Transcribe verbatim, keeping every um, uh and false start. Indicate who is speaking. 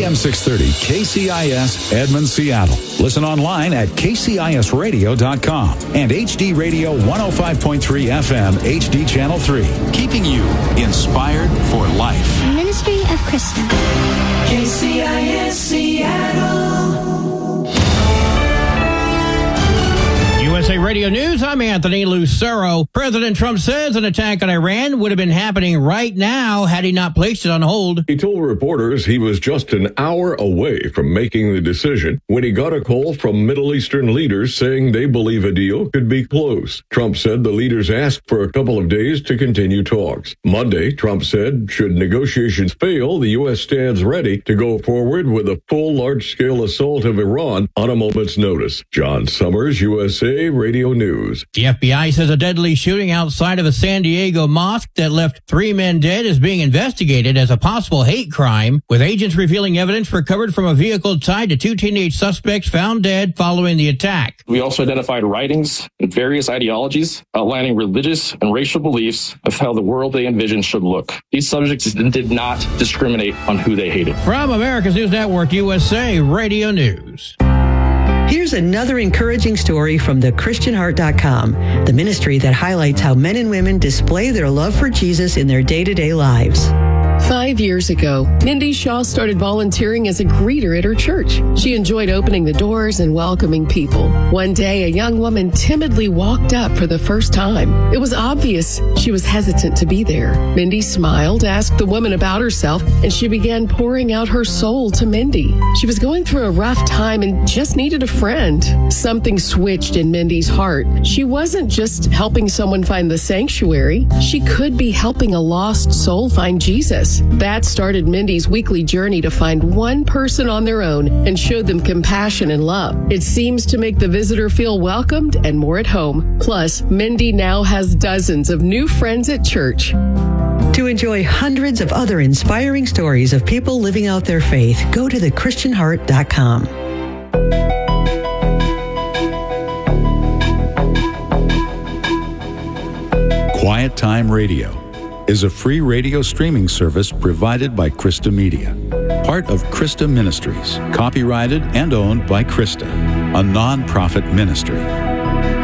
Speaker 1: M six thirty K C I S Edmond, Seattle. Listen online at K C I S radio dot com and H D Radio one oh five point three F M H D Channel three. Keeping you inspired for life.
Speaker 2: Ministry of Krista.
Speaker 3: K C I S Seattle.
Speaker 4: U S A Radio News, I'm Anthony Lucero. President Trump says an attack on Iran would have been happening right now had he not placed it on hold.
Speaker 5: He told reporters he was just an hour away from making the decision when he got a call from Middle Eastern leaders saying they believe a deal could be close. Trump said the leaders asked for a couple of days to continue talks. Monday, Trump said, should negotiations fail, the U S stands ready to go forward with a full large-scale assault of Iran on a moment's notice. John Summers, U S A Radio News.
Speaker 4: The F B I says a deadly shooting outside of a San Diego mosque that left three men dead is being investigated as a possible hate crime, with agents revealing evidence recovered from a vehicle tied to two teenage suspects found dead following the attack.
Speaker 6: We also identified writings and various ideologies outlining religious and racial beliefs of how the world they envisioned should look. These subjects did not discriminate on who they hated.
Speaker 4: From America's News Network, U S A Radio News.
Speaker 7: Here's another encouraging story from the Christian Heart dot com, the ministry that highlights how men and women display their love for Jesus in their day-to-day lives.
Speaker 8: Five years ago, Mindy Shaw started volunteering as a greeter at her church. She enjoyed opening the doors and welcoming people. One day, a young woman timidly walked up for the first time. It was obvious she was hesitant to be there. Mindy smiled, asked the woman about herself, and she began pouring out her soul to Mindy. She was going through a rough time and just needed a friend. Something switched in Mindy's heart. She wasn't just helping someone find the sanctuary. She could be helping a lost soul find Jesus. That started Mindy's weekly journey to find one person on their own and show them compassion and love. It seems to make the visitor feel welcomed and more at home. Plus, Mindy now has dozens of new friends at church.
Speaker 7: To enjoy hundreds of other inspiring stories of people living out their faith, go to the Christian Heart dot com.
Speaker 1: Quiet Time Radio is a free radio streaming service provided by Krista Media, part of Krista Ministries, copyrighted and owned by Krista, a non-profit ministry.